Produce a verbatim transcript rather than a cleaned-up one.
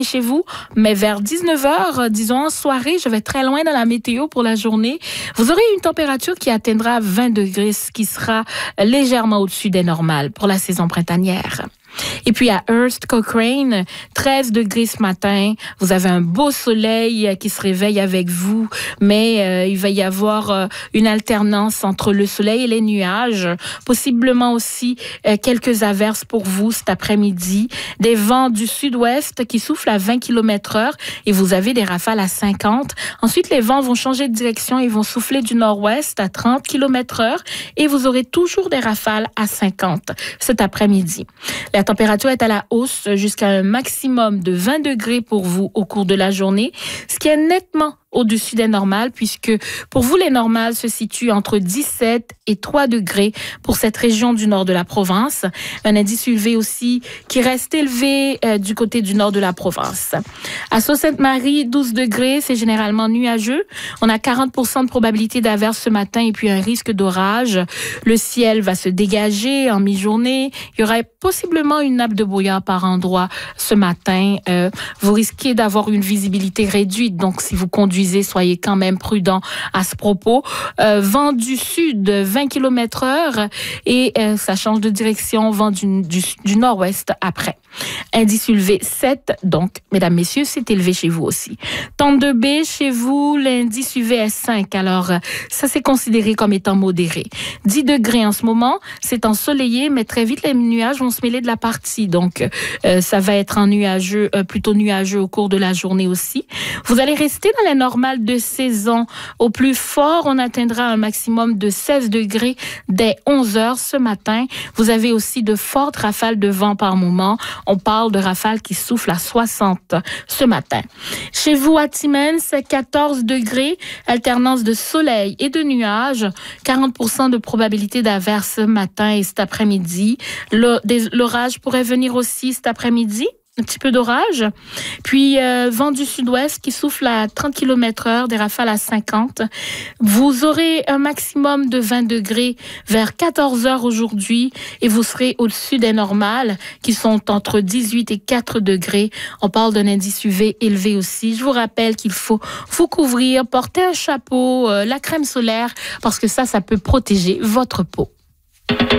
chez vous, mais vers dix-neuf heures, disons en soirée, je vais très loin dans la météo pour la journée. Vous aurez une température qui atteindra vingt degrés, ce qui sera légèrement au-dessus des normales pour la saison printanière. Et puis à Hearst, Cochrane, treize degrés ce matin. Vous avez un beau soleil qui se réveille avec vous, mais euh, il va y avoir euh, une alternance entre le soleil et les nuages. Possiblement aussi euh, quelques averses pour vous cet après-midi. Des vents du sud-ouest qui soufflent à vingt kilomètres heure et vous avez des rafales à cinquante. Ensuite, les vents vont changer de direction et vont souffler du nord-ouest à trente kilomètres heure et vous aurez toujours des rafales à cinquante cet après-midi. La température est à la hausse jusqu'à un maximum de vingt degrés pour vous au cours de la journée, ce qui est nettement au-dessus des normales, puisque pour vous, les normales se situent entre dix-sept et trois degrés pour cette région du nord de la province. Un indice U V aussi qui reste élevé euh, du côté du nord de la province. À Sault-Sainte-Marie, douze degrés, c'est généralement nuageux. On a quarante pour cent de probabilité d'averse ce matin et puis un risque d'orage. Le ciel va se dégager en mi-journée. Il y aura possiblement une nappe de brouillard par endroit ce matin. Euh, vous risquez d'avoir une visibilité réduite, donc si vous conduisez, soyez quand même prudent à ce propos. Euh, vent du sud, vingt kilomètres heure et euh, ça change de direction, vent du, du, du nord-ouest après. Indice U V sept, donc, mesdames, messieurs, c'est élevé chez vous aussi. Tente de B, chez vous, l'indice U V est cinq. Alors, ça, c'est considéré comme étant modéré. dix degrés en ce moment, c'est ensoleillé, mais très vite, les nuages vont se mêler de la partie. Donc, euh, ça va être en nuageux, euh, plutôt nuageux au cours de la journée aussi. Vous allez rester dans les normales de saison. Au plus fort, on atteindra un maximum de seize degrés dès onze heures ce matin. Vous avez aussi de fortes rafales de vent par moment. On parle de rafales qui soufflent à soixante ce matin. Chez vous, à Timmins, quatorze degrés, alternance de soleil et de nuages, quarante pour cent de probabilité d'averse ce matin et cet après-midi. L'orage pourrait venir aussi cet après-midi. Un petit peu d'orage. Puis, euh, vent du sud-ouest qui souffle à trente kilomètres heure, des rafales à cinquante. Vous aurez un maximum de vingt degrés vers quatorze heures aujourd'hui et vous serez au-dessus des normales qui sont entre dix-huit et quatre degrés. On parle d'un indice U V élevé aussi. Je vous rappelle qu'il faut vous couvrir, porter un chapeau, euh, la crème solaire parce que ça, ça peut protéger votre peau.